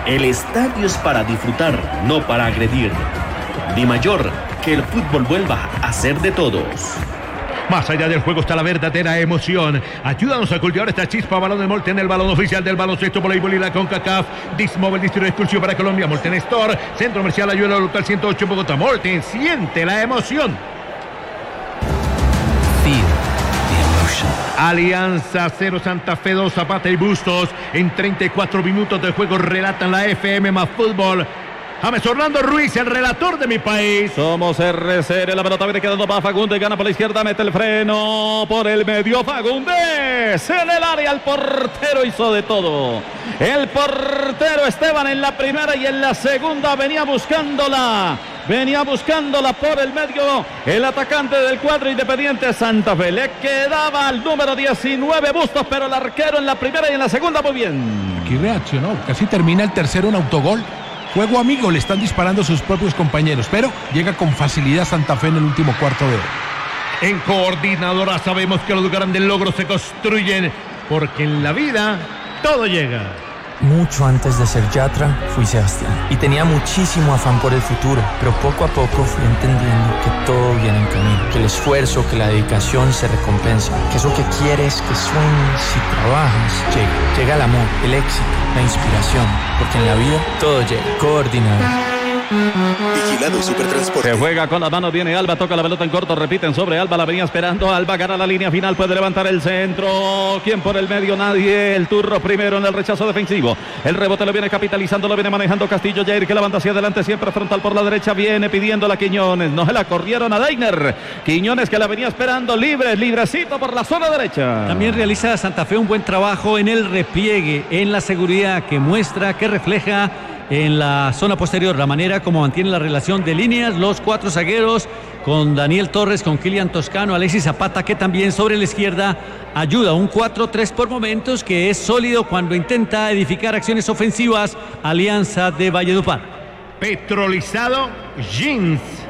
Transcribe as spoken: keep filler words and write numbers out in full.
El estadio es para disfrutar, no para agredir. Dimayor, que el fútbol vuelva a ser de todos. Más allá del juego está la verdadera emoción. Ayúdanos a cultivar esta chispa. Balón de Molten, el balón oficial del baloncesto, voleibol y la CONCACAF. Dismobile, distribuidor exclusivo para Colombia. Molten Store, Centro Comercial Ayuda Local ciento ocho en Bogotá. Molten, siente la emoción. Alianza cero, Santa Fe dos, Zapata y Bustos. En treinta y cuatro minutos de juego relatan la F M más Fútbol. James Orlando Ruiz, el relator de mi país. Somos R C N, la pelota viene quedando para Fagundes, gana por la izquierda, mete el freno por el medio, Fagundes en el área, el portero hizo de todo. El portero Esteban en la primera y en la segunda venía buscándola. Venía buscándola por el medio el atacante del cuadro Independiente Santa Fe. Le quedaba al número diecinueve Bustos, pero el arquero en la primera y en la segunda muy bien. Aquí reaccionó, casi termina el tercero en autogol. Juego amigo, le están disparando sus propios compañeros, pero llega con facilidad Santa Fe en el último cuarto de hora. En Coordinadora sabemos que los grandes logros se construyen, porque en la vida todo llega. Mucho antes de ser Yatra, fui Sebastián y tenía muchísimo afán por el futuro, pero poco a poco fui entendiendo que todo viene en camino, que el esfuerzo, que la dedicación se recompensa, que eso que quieres, que sueñes y trabajas, llega. Llega el amor, el éxito, la inspiración, porque en la vida todo llega. Coordinador. Vigilado Supertransporte. Se juega con las manos, viene Alba, toca la pelota en corto, repiten sobre Alba, la venía esperando, Alba gana la línea final, puede levantar el centro, ¿quién por el medio? Nadie, el Turro primero en el rechazo defensivo, el rebote lo viene capitalizando, lo viene manejando Castillo, Jair que levanta hacia adelante, siempre frontal por la derecha, viene pidiéndola a Quiñones, no se la corrieron a Deiner, Quiñones que la venía esperando, libre, librecito por la zona derecha. También realiza Santa Fe un buen trabajo en el repliegue, en la seguridad que muestra, que refleja en la zona posterior, la manera como mantiene la relación de líneas, los cuatro zagueros con Daniel Torres, con Kilian Toscano, Alexis Zapata, que también sobre la izquierda ayuda, un cuatro tres por momentos, que es sólido cuando intenta edificar acciones ofensivas, Alianza de Valledupar. Petrolizado Jeans.